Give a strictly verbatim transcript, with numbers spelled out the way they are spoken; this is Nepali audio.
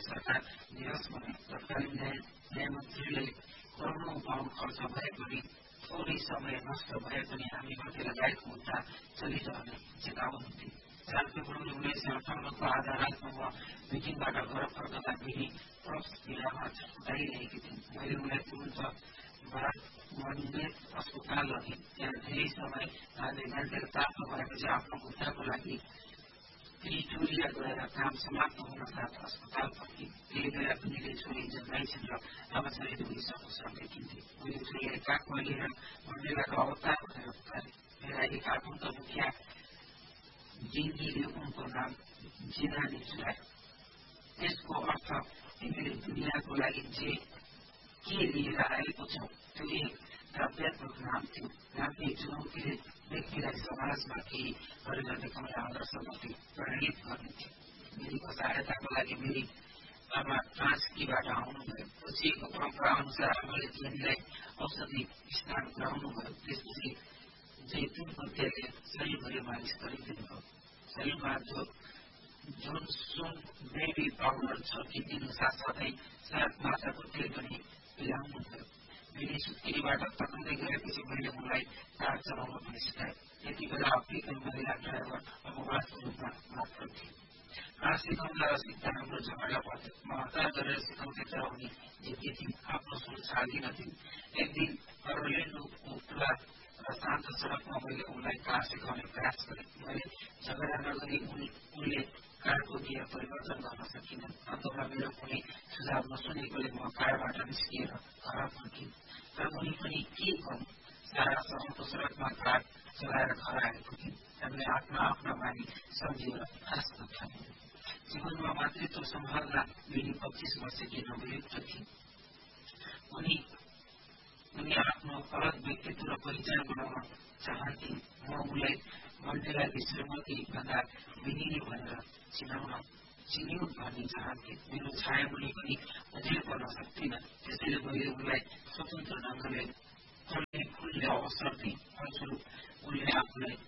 सरकार दिवस भने तत्कालीन न्याय न्यायमन्त्रीले करोडौं पाउन्ड खर्च भए पनि थोरै समय नष्ट भए पनि हामी माथि लगाएको मुद्दा चलिरहने चेताउनुहुन्थ्यो। चार फेब्रुअरी उन्नाइस सय अठाउन्नको आधा रातमा म मिटिङबाट घर फर्कँदा बिनी प्रस जिल्लामा छुट्टाइरहेकी थिइन्। मैले उनलाई तुरन्त मर्निङले अस्पताल लगेँ। त्यहाँ धेरै समय हामी बाँधेर तातो भएपछि आफ्नो मुद्दाको लागि प्रिटोरिया गएर काम समाप्त हुन साथ अस्पताल फर्केँ। त्यही बेला बिनीले छोरी जन्माइछिन् र अब छोरी दुई सकुशल देखिन्थे। उनले छोरीलाई काखमा लिएर मण्डेलाको अवतार भनेर पुकारे। मेरा एक आफन्त मुखिया जिन्जीले उनको नाम जिनानी चुराए। त्यसको अर्थ तिमीले दुनियाँको लागि जे के लिएर आएको छौ त्यो एक काव्यात्मक नाम थियो। नामले चुनौतीले व्यक्तिलाई समाजमा केही गरेर देखाउने आदर्शमाथि प्रेरित गर्ने थियो। मेरीको सहायताको लागि मेरी आमा ट्रान्सकीबाट आउनुभयो। खोजिएको परम्परा अनुसार आमाले छोरीलाई औषधि स्नान गराउनुभयो। त्यसपछि जैतुनको तेलले शरीरभरि मालिस गरिदिनुभयो। शरीरमा जो जुन सुन बेबी पाउडर छर्किदिनु साथसाथै सात माछाको तेल पनि पिलाउनुभयो। मेरी सुत्केरीबाट तकँदै गएपछि मैले उनलाई कार चलाउन पनि सिकाएँ। त्यति बेला अफ्रिकन महिला ड्राइभर अपवादको रूपमा मात्र थिए। कार सिकाउँदा र सिक्दा हाम्रो झगडा पर्थ्यो। म हतार गरेर सिकाउँथे तर उनी जित्ती थिइन्। आफ्नो सुर छाड्दिनथिन्। एक दिन अर्लेन्डोको खुला र शान्त सडकमा मैले उनलाई कार सिकाउने प्रयास गरेँ। मैले झगडा नगरी उनले कारको गियर परिवर्तन गर्न सकिनन्। अन्तमा मेरो कुनै सुझाव नसुनेकोले म कारबाट निस्किएर घर फर्किन्। तर उनी पनि के गर्नु, सारा सहरको सडकमा कार चलाएर घर आएको थिइन्। हामीले आफ्ना आफ्ना बानी सम्झिएर हाँस्न थाल्यौं। जीवनमा मातृत्व सम्हाल्दा बिनी पच्चीस वर्षकी नवयुक्त थिइन्। उनी उनी आफ्नो अलग व्यक्तित्व र पहिचान बनाउन चाहन्थिन्। म उनलाई मण्डेलाकी श्रीमती भन्दा बिनी भनेर चिनाउन चिनिउन् भन्ने चाहन्थे। मेरो छायामुनि पनि अझै पर्न सक्दिन। त्यसैले मैले उनलाई स्वतन्त्र ढङ्गले चल्ने खुल्ने अवसर दिएँ। फलस्वरूप उनले आफूलाई